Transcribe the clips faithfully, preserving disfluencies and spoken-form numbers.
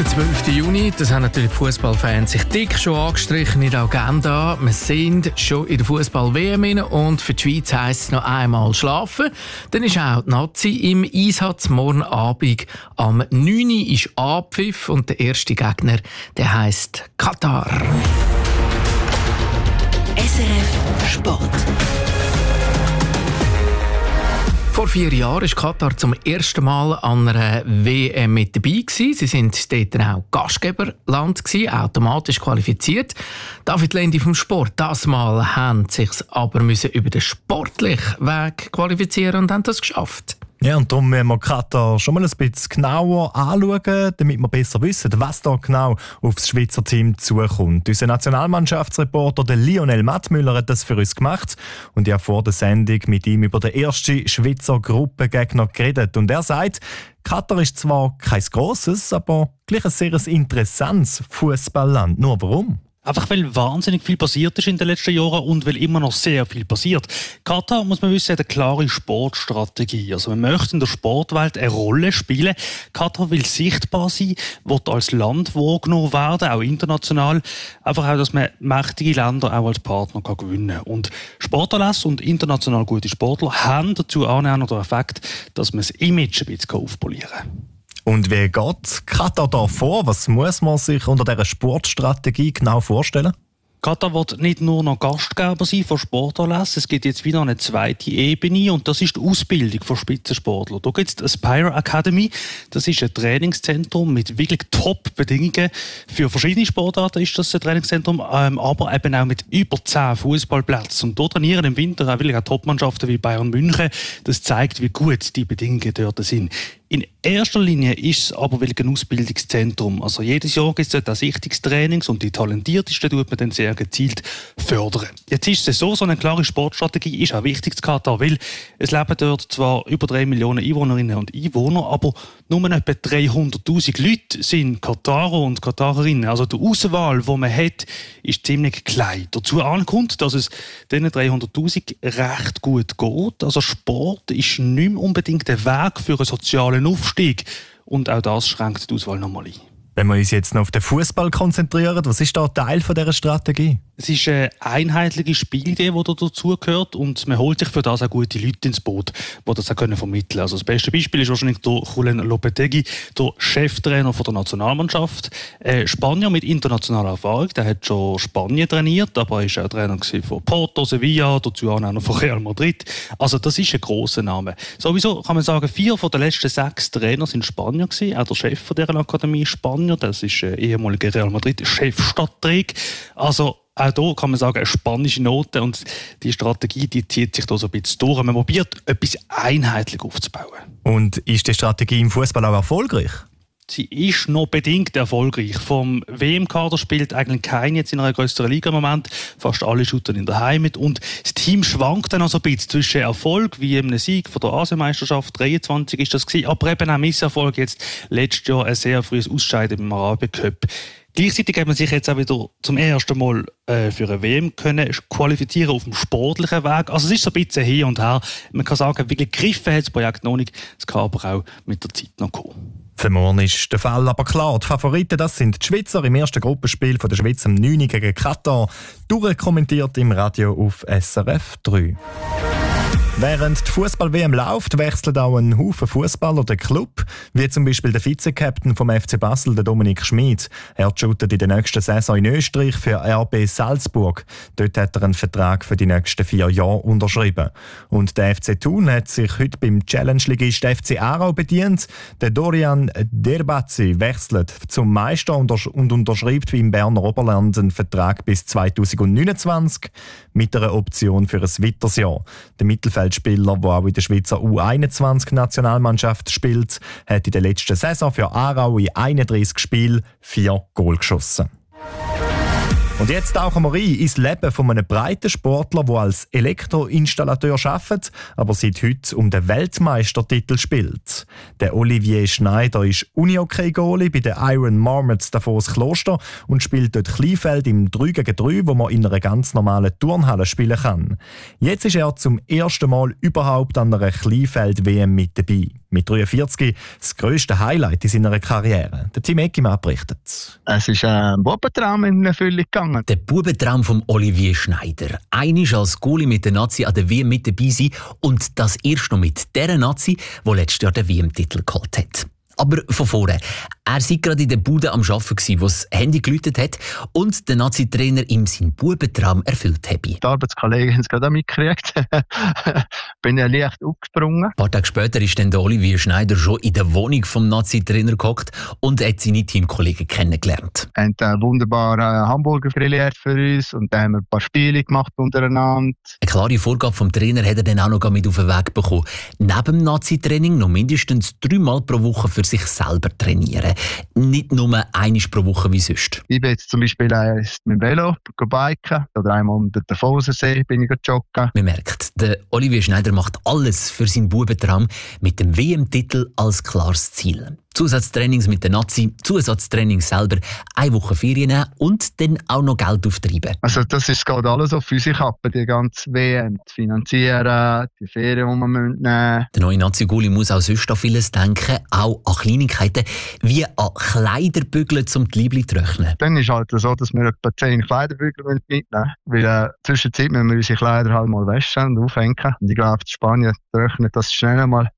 zwölften Juni, das haben natürlich die Fußballfans sich dick schon angestrichen in der Agenda. Wir sind schon in der Fußball-W M rein und für die Schweiz heisst es noch einmal schlafen. Dann ist auch die Nazi im Einsatz. Morgen Abend am neun Uhr ist Abpfiff und der erste Gegner, der heisst Katar. S R F Sport. Vor vier Jahren war Katar zum ersten Mal an einer W M mit dabei. Sie sind dort auch Gastgeberland, automatisch qualifiziert. David Lendi vom Sport. Das Mal haben sie sich aber müssen über den sportlichen Weg qualifizieren und haben das geschafft. Ja, und darum müssen wir Katar schon mal ein bisschen genauer anschauen, damit wir besser wissen, was da genau auf das Schweizer Team zukommt. Unser Nationalmannschaftsreporter der Lionel Mattmüller hat das für uns gemacht und ich habe vor der Sendung mit ihm über den ersten Schweizer Gruppengegner geredet. Und er sagt, Katar ist zwar kein grosses, aber gleich ein sehr interessantes Fußballland. Nur warum? Einfach weil wahnsinnig viel passiert ist in den letzten Jahren und weil immer noch sehr viel passiert. Katar, muss man wissen, hat eine klare Sportstrategie. Also man möchte in der Sportwelt eine Rolle spielen. Katar will sichtbar sein, will als Land wahrgenommen werden, auch international. Einfach auch, dass man mächtige Länder auch als Partner kann gewinnen kann. Und Sportanlässe und international gute Sportler haben dazu auch noch den Effekt, dass man das Image ein bisschen aufpolieren kann. Und wie geht Katar da vor? Was muss man sich unter dieser Sportstrategie genau vorstellen? Katar wird nicht nur noch Gastgeber sein von Sportanlässen, es gibt jetzt wieder eine zweite Ebene und das ist die Ausbildung von Spitzensportlern. Da gibt es die Aspire Academy, das ist ein Trainingszentrum mit wirklich Top-Bedingungen. Für verschiedene Sportarten ist das ein Trainingszentrum, ähm, aber eben auch mit über zehn Fußballplätzen. Und dort trainieren im Winter auch wirklich auch Top-Mannschaften wie Bayern München. Das zeigt, wie gut die Bedingungen dort sind. In erster Linie ist es aber wirklich ein Ausbildungszentrum. Also jedes Jahr gibt es dort Sichtungstrainings und die Talentiertesten tut man dann sehr gezielt fördern. Jetzt ist es so, so eine klare Sportstrategie ist auch wichtig zu Katar, weil es leben dort zwar über drei Millionen Einwohnerinnen und Einwohner, aber nur etwa dreihunderttausend Leute sind Katarer und Katarerinnen. Also die Auswahl, die man hat, ist ziemlich klein. Dazu kommt, dass es diesen dreihunderttausend recht gut geht. Also Sport ist nicht mehr unbedingt der Weg für einen sozialen Aufstieg. Und auch das schränkt die Auswahl nochmal ein. Wenn wir uns jetzt noch auf den Fußball konzentrieren, was ist da Teil von dieser Strategie? Es ist eine einheitliche Spielidee, die dazugehört und man holt sich für das auch gute Leute ins Boot, die das auch vermitteln können. Also das beste Beispiel ist wahrscheinlich der Julen Lopetegui, der Cheftrainer von der Nationalmannschaft. Äh, Spanier mit internationaler Erfahrung, der hat schon Spanien trainiert, aber er war auch Trainer von Porto, Sevilla, dazu auch noch von Real Madrid. Also das ist ein grosser Name. Sowieso kann man sagen, vier von den letzten sechs Trainer sind Spanier gewesen. Auch der Chef von dieser Akademie ist Spanier, das ist ein ehemaliger Real Madrid-Chefstrateg. Also auch hier kann man sagen, eine spanische Note und die Strategie, die zieht sich da so ein bisschen durch. Man probiert, etwas einheitlich aufzubauen. Und ist die Strategie im Fußball auch erfolgreich? Sie ist noch bedingt erfolgreich. Vom W M-Kader spielt eigentlich kein jetzt in einer größeren Liga im Moment. Fast alle shooten in der Heimat. Und das Team schwankt dann also ein bisschen zwischen Erfolg, wie einem Sieg von der Asienmeisterschaft dreiundzwanzig ist das gewesen, aber eben auch Misserfolg jetzt letztes Jahr ein sehr frühes Ausscheiden im Arabian Cup. Gleichzeitig hat man sich jetzt auch wieder zum ersten Mal äh, für eine W M können qualifizieren auf dem sportlichen Weg. Also es ist so ein bisschen hin und her. Man kann sagen, wirklich gegriffen hat das Projekt noch nicht. Es kann aber auch mit der Zeit noch kommen. Für morgen ist der Fall aber klar. Die Favoriten, das sind die Schweizer im ersten Gruppenspiel von der Schweiz am neun Uhr gegen Katar. Durchkommentiert im Radio auf S R F drei. Während die Fußball-W M läuft, wechselt auch ein Haufen Fußballer den Club, wie zum Beispiel der Vize-Captain vom F C Basel, der Dominik Schmid. Er shootet in der nächsten Saison in Österreich für R B Salzburg. Dort hat er einen Vertrag für die nächsten vier Jahre unterschrieben. Und der F C Thun hat sich heute beim Challenge-Ligist F C Aarau bedient. Der Dorian Derbazzi wechselt zum Meister und unterschreibt wie im Berner Oberland einen Vertrag bis zweitausendneunundzwanzig mit einer Option für ein weiteres Jahr. Der Mittelfeldspieler, der auch in der Schweizer U einundzwanzig-Nationalmannschaft spielt, hat in der letzten Saison für Aarau in einunddreißig Spielen vier Goal geschossen. Und jetzt tauchen wir ein ins Leben von einem breiten Sportler, der als Elektroinstallateur arbeitet, aber seit heute um den Weltmeistertitel spielt. Der Olivier Schneider ist Unihockey-Goalie bei den Iron Marmots Davos Kloster und spielt dort Kleinfeld im drei gegen drei, wo man in einer ganz normalen Turnhalle spielen kann. Jetzt ist er zum ersten Mal überhaupt an einer Kleinfeld-W M mit dabei. Mit dreiundvierzig das grösste Highlight in seiner Karriere. Der Tim Eckimann berichtet. Es ist ein Bubentraum in Erfüllung gegangen. Der Bubentraum von Olivier Schneider. Einmal als Goalie mit der Nazi an der W M mit dabei sein und das erst noch mit der Nazi, die letztes Jahr den W M-Titel geholt hat. Aber von vorne. Er war gerade in der Bude am Arbeiten, wo das Handy geläutet hat und der Nazi-Trainer ihm seinen Bubentraum erfüllt habe. Die Arbeitskollegen haben es gerade auch mitgekriegt. Bin ja leicht aufgesprungen. Ein paar Tage später ist dann der Olivier Schneider schon in der Wohnung vom Nazi-Trainer gehockt und hat seine Teamkollegen kennengelernt. Wir haben einen wunderbaren Hamburger grilliert für uns und dann haben wir ein paar Spiele gemacht untereinander. Eine klare Vorgabe vom Trainer hat er dann auch noch mit auf den Weg bekommen. Neben dem Nazi-Training noch mindestens dreimal pro Woche für sich selber trainieren. Nicht nur einmal pro Woche wie sonst. Ich bin jetzt zum Beispiel äh, mit dem Velo biken oder einmal um den Davosensee bin ich joggen. Man merkt, der Olivier Schneider macht alles für seinen Bubentraum mit dem W M-Titel als klares Ziel. Zusatztrainings mit der Nazi, Zusatztrainings selber, eine Woche Ferien nehmen und dann auch noch Geld auftreiben. Also das ist, geht alles auf unsere Kappe, die ganze W M, zu finanzieren, die Ferien, die wir nehmen müssen. Der neue Nazi-Goalie muss auch sonst an vieles denken, auch an Kleinigkeiten, wie an Kleiderbügeln, um die Liebli zu trocknen. Dann ist es halt so, dass wir etwa zehn Kleiderbügel mitnehmen müssen, weil äh, zwischenzeit müssen wir unsere Kleider halt mal waschen und aufhängen. Und ich glaube, in Spanien trocknet das schnell mal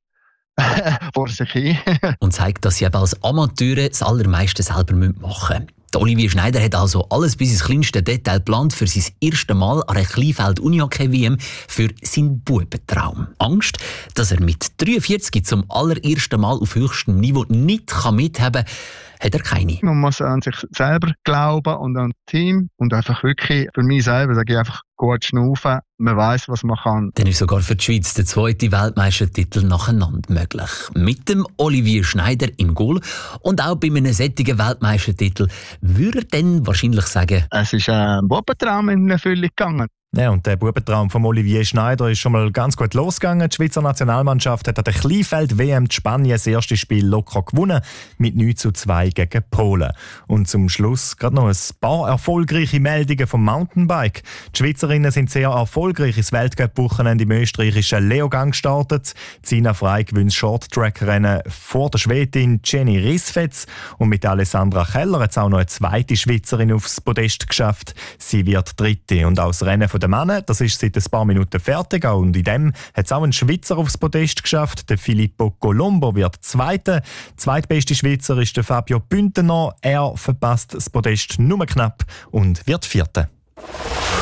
vor sich hin. Und zeigt, dass sie eben als Amateure das Allermeiste selber machen müssen. Der Olivier Schneider hat also alles bis ins kleinste Detail geplant für sein erstes Mal an einer Kleinfeld-Unihockey-W M für seinen Bubentraum. Angst, dass er mit dreiundvierzig zum allerersten Mal auf höchstem Niveau nicht mithaben kann, hat er keine. Man muss an sich selber glauben und an das Team und einfach wirklich für mich selber sage ich einfach gut schnaufen. Man weiss, was man kann. Dann ist sogar für die Schweiz der zweite Weltmeistertitel nacheinander möglich. Mit dem Olivier Schneider im Goal und auch bei einem solchen Weltmeistertitel würde er dann wahrscheinlich sagen, es ist ein Bubentraum in Erfüllung gegangen. Ja, und der Bubentraum von Olivier Schneider ist schon mal ganz gut losgegangen. Die Schweizer Nationalmannschaft hat an der Kleinfeld-W M Spanien das erste Spiel locker gewonnen, mit neun zu zwei gegen Polen. Und zum Schluss gerade noch ein paar erfolgreiche Meldungen vom Mountainbike. Die Schweizerinnen sind sehr erfolgreich ins Weltcup-Wochenende im österreichischen Leogang gestartet. Zina Frey gewinnt das Short-Track-Rennen vor der Schwedin Jenny Risfetz. Und mit Alessandra Keller hat es auch noch eine zweite Schweizerin aufs Podest geschafft. Sie wird Dritte. Und auch das Rennen von der Männer, das ist seit ein paar Minuten fertig. Und in dem hat es auch ein Schweizer aufs Podest geschafft. Der Filippo Colombo wird Zweiter. Zweitbeste Schweizer ist der Fabio Bündner. Er verpasst das Podest nur knapp und wird Vierter.